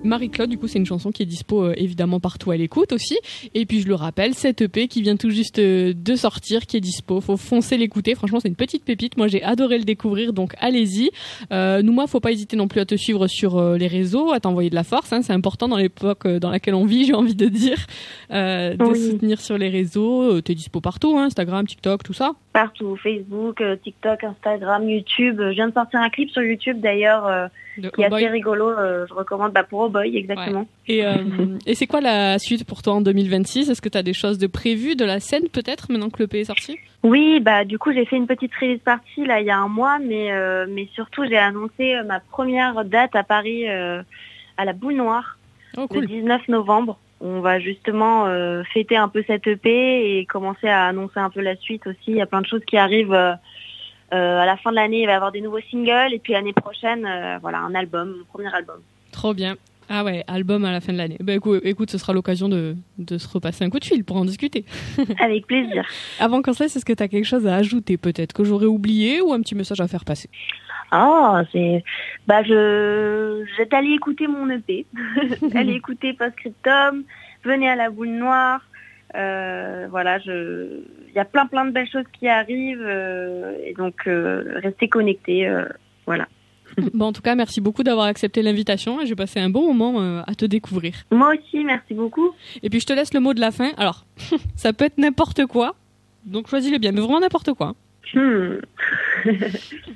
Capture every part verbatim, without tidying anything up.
Marie-Claude, du coup, c'est une chanson qui est dispo euh, évidemment partout à l'écoute aussi. Et puis je le rappelle, cette E P qui vient tout juste euh, de sortir, qui est dispo. Faut foncer l'écouter. Franchement, c'est une petite pépite. Moi, j'ai adoré le découvrir, donc allez-y. Euh, nous, moi, faut pas hésiter non plus à te suivre sur euh, les réseaux, à t'envoyer de la force. Hein. C'est important dans l'époque euh, dans laquelle on vit, j'ai envie de dire, euh, de Oui. soutenir sur les réseaux. Euh, t'es dispo partout, hein, Instagram, TikTok, tout ça. Partout, Facebook, euh, TikTok, Instagram, YouTube. Je viens de sortir un clip sur YouTube d'ailleurs euh, De qui est Oh Boy. assez rigolo. Euh, je recommande bah, pour Oh Boy, exactement. Ouais. Et, euh, et c'est quoi la suite pour toi en deux mille vingt-six? Est-ce que tu as des choses de prévues, de la scène peut-être, maintenant que l'E P est sorti? Oui, bah du coup j'ai fait une petite release party là il y a un mois, mais euh, mais surtout j'ai annoncé euh, ma première date à Paris euh, à la Boule Noire Oh, cool. le dix-neuf novembre. On va justement euh, fêter un peu cette E P et commencer à annoncer un peu la suite aussi. Il y a plein de choses qui arrivent. Euh, euh, à la fin de l'année, il va y avoir des nouveaux singles et puis l'année prochaine, euh, voilà, un album, mon premier album. Trop bien. Ah ouais, album à la fin de l'année. Ben écoute, écoute, ce sera l'occasion de, de se repasser un coup de fil pour en discuter. Avec plaisir. Avant qu'on se laisse, est-ce que tu as quelque chose à ajouter peut-être que j'aurais oublié ou un petit message à faire passer? Ah, c'est, bah je, j'étais allée écouter mon E P, allez écouter Postscriptum, venez à la Boule Noire, euh, voilà, je, il y a plein plein de belles choses qui arrivent euh, et donc euh, restez connectés, euh, voilà. Bon, en tout cas, merci beaucoup d'avoir accepté l'invitation et j'ai passé un bon moment euh, à te découvrir. Moi aussi, merci beaucoup. Et puis je te laisse le mot de la fin. Alors, ça peut être n'importe quoi, donc choisis-le bien, mais vraiment n'importe quoi. Hmm.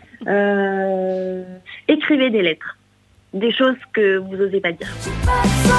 euh, écrivez des lettres, des choses que vous osez pas dire.